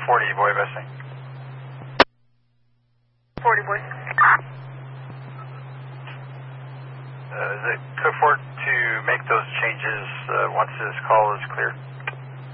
40, boy, vesting. 40, boy. Is it code 4 to make those changes once this call is clear?